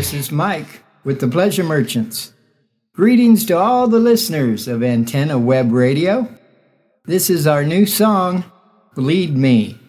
this is Mike with the Pleasure Merchants. Greetings to all the listeners of Antenna Web Radio. This is our new song, Bleed Me.